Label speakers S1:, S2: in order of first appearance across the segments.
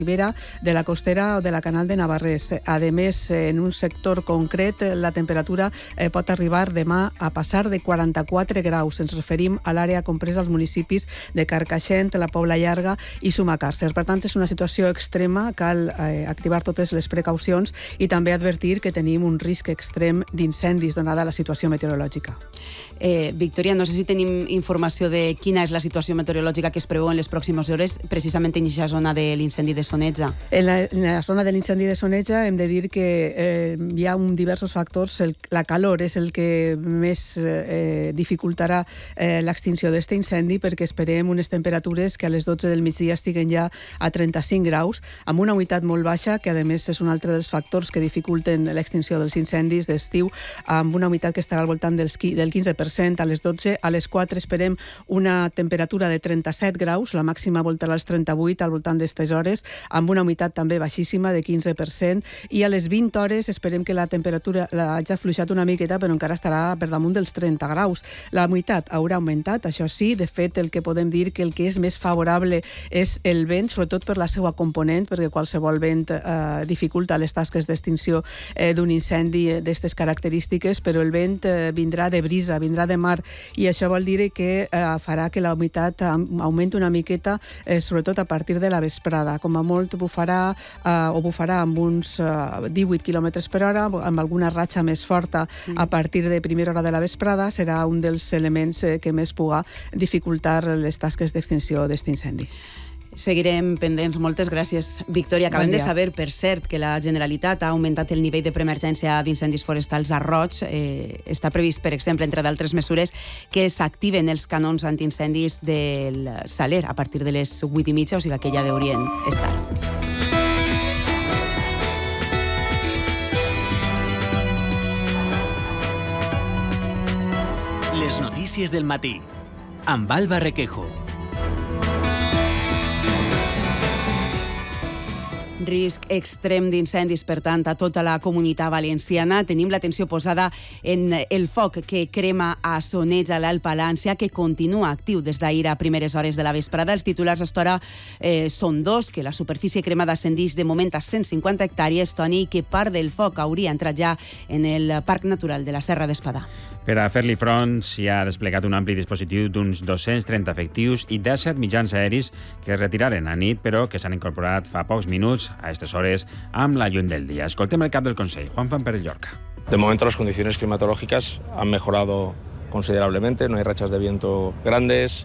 S1: ribera de la costera o de la Canal de Navarrés. A més, en un sector concret, la temperatura pot arribar demà a passar de 44 graus. Ens referim a l'àrea compresa als municipis de Carcaixent, la Pobla Llarga i Sumacàrcer. Per tant, és una situació extrema, cal activar totes les precaucions i també advertir que tenim un risc extrem d'incendis donada la situació meteorològica.
S2: Victòria, no sé si tenim informació de quina és la situació meteorològica que es preveu en les pròximes hores, precisament en aquesta zona de l'incendi de Soneja.
S1: En la zona de l'incendi de Soneja hem de dir que hi ha diversos factors. La calor és el que més dificultarà l'extinció d'aquest incendi, perquè esperem unes temperatures que a les 12 del migdia estiguen ja a 35 graus, amb una humitat molt baixa, que a més és un altre dels factors que dificulten l'extinció dels incendis d'estiu, amb una humitat que estarà al voltant del 15%. A les 12, a les 4 esperem una temperatura de 37 graus, la màxima voltarà als 38 al voltant d'aquestes hores, amb una humitat també baixíssima de 15%, i a les 20 hores esperem que la temperatura hagi afluixat una miqueta, però encara estarà per damunt dels 30 graus. La humitat haurà augmentat, això sí. De fet, el que podem dir que el que és més favorable és el vent, sobretot per la seva component, perquè qualsevol vent dificulta les tasques d'extinció d'un incendi d'aquestes característiques, però el vent vindrà de brisa, vindrà de mar, i això vol dir que farà que la humitat augmenti una miqueta, sobretot a partir de la vesprada. Com a molt bufarà amb uns 18 km per hora, amb alguna ratxa més forta a partir de primera hora de la vesprada. Serà un dels elements que més puga dificultar les tasques d'extinció d'aquest incendi.
S2: Seguirem pendents. Moltes gràcies, Victòria. Acabem de saber, per cert, que la Generalitat ha augmentat el nivell de preemergència d'incendis forestals a Roig. Està previst, per exemple, entre d'altres mesures, que s'activen els canons antiincendis del Saler a partir de les 8:30, o sigui que ja deurien estar.
S3: Les notícies del matí, amb Alba Requejo.
S2: Risc extrem d'incendis, per tant, a tota la Comunitat Valenciana. Tenim l'atenció posada en el foc que crema a Soneja, a l'Alt Palància, que continua actiu des d'ahir a primeres hores de la vesprada. Els titulars a estora són dos, que la superfície cremada ascendeix de moment a 150 hectàrees, Toni, i que part del foc hauria entrat ja en el Parc Natural de la Serra d'Espadà.
S4: Per a fer-li front s'hi ha desplegat un ampli dispositiu d'uns 230 efectius i 17 mitjans aeris que es retiraren a nit, però que s'han incorporat fa pocs minuts a aquestes hores amb la llum del dia. Escoltem el cap del Consell, Juan Pérez Llorca.
S5: De momento las condiciones climatológicas han mejorado considerablemente, no hay rachas de viento grandes,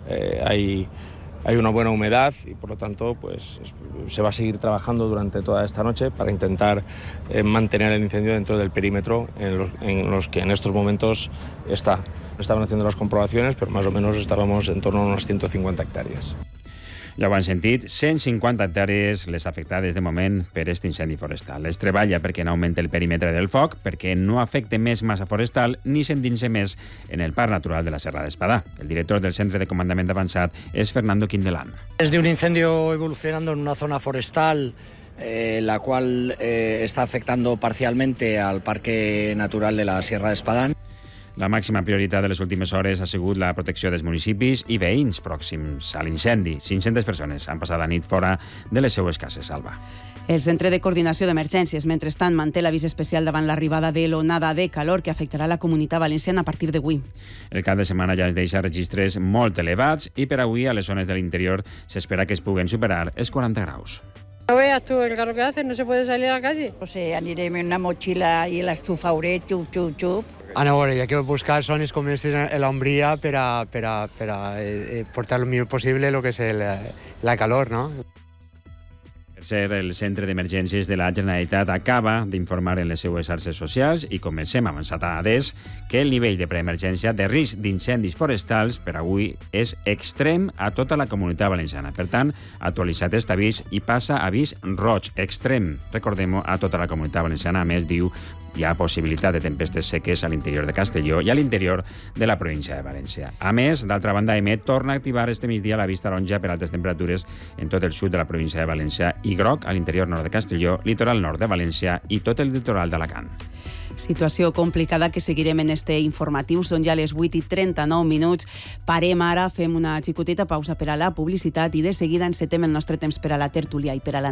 S5: hay una buena humedad y por lo tanto pues se va a seguir trabajando durante toda esta noche para intentar mantener el incendio dentro del perímetro en los que en estos momentos está. Estaban haciendo las comprobaciones, pero más o menos estábamos en torno a unas 150 hectáreas.
S4: Ja ho han sentit, 150 hectàrees les afectades de moment per aquest incendi forestal. Es treballa perquè no augmenti el perímetre del foc, perquè no afecte més massa forestal ni s'endinse més en el Parc Natural de la Serra d'Espadà. El director del Centre de Comandament Avançat és Fernando Quindelán.
S6: Es de un incendio evolucionando en una zona forestal la cual está afectando parcialmente al Parque Natural de la Sierra d'Espadà.
S4: La màxima prioritat de les últimes hores ha sigut la protecció dels municipis i veïns pròxims a l'incendi. 500 persones han passat la nit fora de les seues cases, Alba.
S2: El Centre de Coordinació d'Emergències, mentrestant, manté l'avís especial davant l'arribada de l'onada de calor que afectarà la Comunitat Valenciana a partir d'avui.
S4: El cap de setmana ja es deixa registres molt elevats i per avui a les zones de l'interior s'espera que es puguen superar els 40 graus.
S7: No veas tú el calor que hace, no se puede salir a la calle.
S8: Anirem en una mochila i l'estufa hauré, xup, xup, xup.
S9: A veure, hi ha que buscar zones com és l'ombria per a portar el millor possible el que és la calor, no?
S4: El Centre d'Emergències de la Generalitat acaba d'informar en les seues xarxes socials i comencem avançat a ADES que el nivell de preemergència de risc d'incendis forestals per avui és extrem a tota la Comunitat Valenciana. Per tant, actualitzat aquest avís i passa a avís roig, extrem. Recordem-ho, a tota la Comunitat Valenciana. A més, diu, hi ha possibilitat de tempestes seques a l'interior de Castelló i a l'interior de la província de València. A més, d'altra banda, EMET torna a activar este migdia l'avís taronja per altes temperatures en tot el sud de la província de València i groc a l'interior nord de Castelló, litoral nord de València i tot el litoral d'Alacant.
S2: Situació complicada que seguirem en este informatiu. Són ja les 8:39. Parem ara, fem una xicoteta pausa per a la publicitat i de seguida encetem el nostre temps per a la tertúlia i per a la